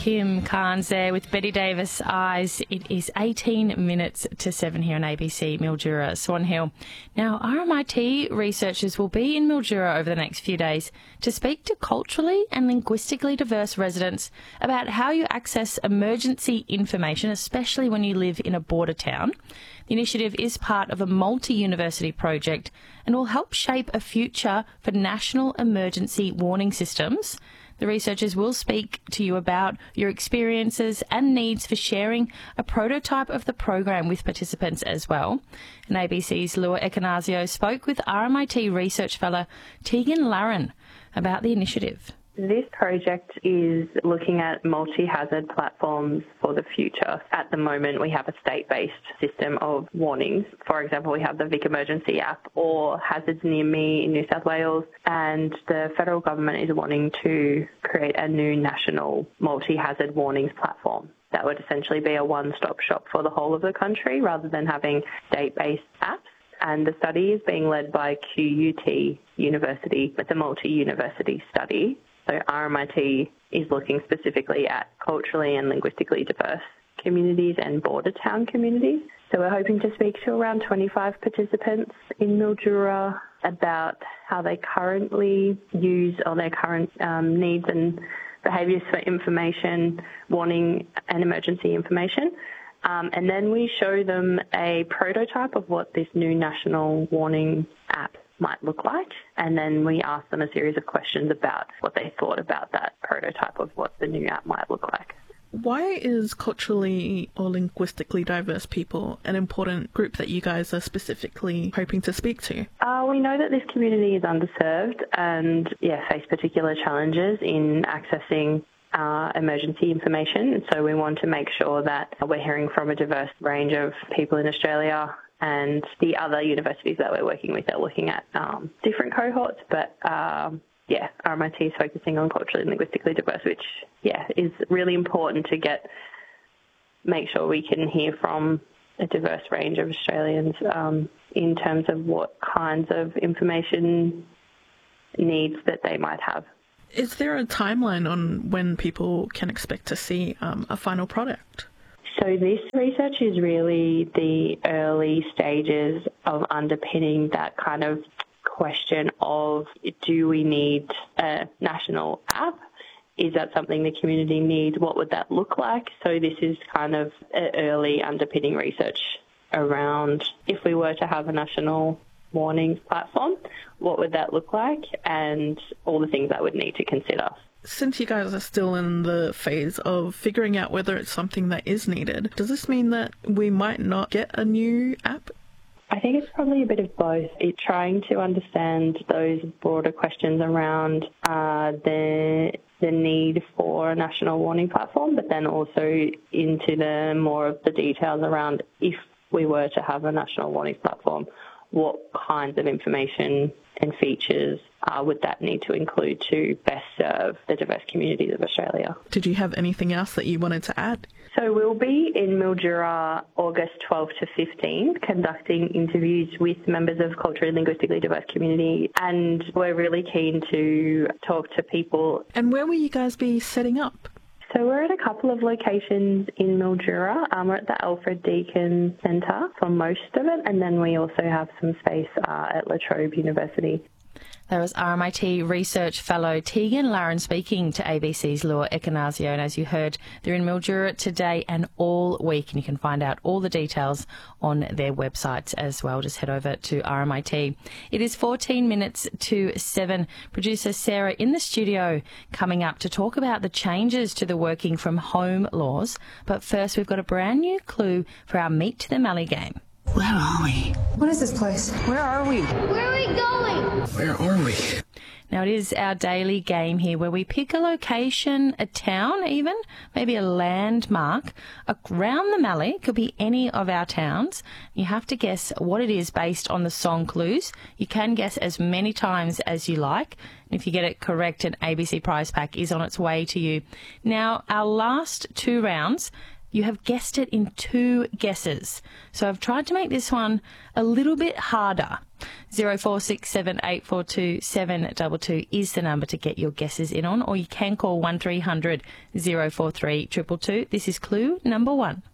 Kim Carnes there with Betty Davis Eyes. It is 18 minutes to 7 here on ABC Mildura Swan Hill. Now, RMIT researchers will be in Mildura over the next few days to speak to culturally and linguistically diverse residents about how you access emergency information, especially when you live in a border town. The initiative is part of a multi-university project and will help shape a future for national emergency warning systems. The researchers will speak to you about your experiences and needs for sharing a prototype of the program with participants as well. And ABC's Lua Ekanasio spoke with RMIT research fellow Tegan Larron about the initiative. This project is looking at multi-hazard platforms for the future. At the moment, we have a state-based system of warnings. For example, we have the Vic Emergency app or Hazards Near Me in New South Wales, and the federal government is wanting to create a new national multi-hazard warnings platform. That would essentially be a one-stop shop for the whole of the country rather than having state-based apps. And the study is being led by QUT University. It's a multi-university study. So RMIT is looking specifically at culturally and linguistically diverse communities and border town communities. So we're hoping to speak to around 25 participants in Mildura about how they currently use or their current needs and behaviours for information, warning and emergency information. And then we show them a prototype of what this new national warning app might look like, and then we ask them a series of questions about what they thought about that prototype of what the new app might look like. Why is culturally or linguistically diverse people an important group that you guys are specifically hoping to speak to? We know that this community is underserved and face particular challenges in accessing emergency information, and so we want to make sure that we're hearing from a diverse range of people in Australia. And the other universities that we're working with are looking at different cohorts, but RMIT is focusing on culturally and linguistically diverse, which is really important to make sure we can hear from a diverse range of Australians in terms of what kinds of information needs that they might have. Is there a timeline on when people can expect to see a final product? So this research is really the early stages of underpinning that kind of question of, do we need a national app? Is that something the community needs? What would that look like? So this is kind of early underpinning research around, if we were to have a national warnings platform, what would that look like, and all the things that would need to consider. Since you guys are still in the phase of figuring out whether it's something that is needed, does this mean that we might not get a new app? I think it's probably a bit of both. It's trying to understand those broader questions around the need for a national warning platform, but then also into the more of the details around, if we were to have a national warning platform, what kinds of information and features would that need to include to best serve the diverse communities of Australia. Did you have anything else that you wanted to add? So we'll be in Mildura August 12 to 15 conducting interviews with members of culturally and linguistically diverse community, and we're really keen to talk to people. And where will you guys be setting up? So we're at a couple of locations in Mildura. We're at the Alfred Deakin Centre for most of it, and then we also have some space at La Trobe University. That was RMIT research fellow Tegan Larron speaking to ABC's Lua Ekanasio. And as you heard, they're in Mildura today and all week, and you can find out all the details on their websites as well. Just head over to RMIT. It is 14 minutes to 7. Producer Sarah in the studio coming up to talk about the changes to the working from home laws. But first, we've got a brand new clue for our Meet to the Mallee game. Where are we? What is this place? Where are we? Where are we going? Where are we? Now, it is our daily game here where we pick a location, a town even, maybe a landmark around the Mallee. Could be any of our towns. You have to guess what it is based on the song clues. You can guess as many times as you like. And if you get it correct, an ABC prize pack is on its way to you. Now, our last two rounds You have guessed it in 2 guesses. So I've tried to make this one a little bit harder. 0467842722 is the number to get your guesses in on, or you can call 1300 043 222. This is clue number 1.